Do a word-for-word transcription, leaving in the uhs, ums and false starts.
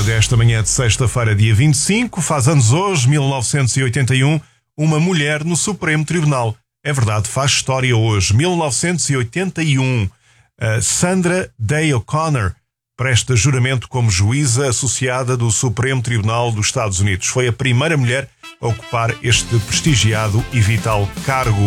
desta manhã de sexta-feira, dia vinte e cinco, faz anos hoje, mil novecentos e oitenta e um, uma mulher no Supremo Tribunal. É verdade, faz história hoje. mil novecentos e oitenta e um, a Sandra Day O'Connor presta juramento como juíza associada do Supremo Tribunal dos Estados Unidos. Foi a primeira mulher a ocupar este prestigiado e vital cargo.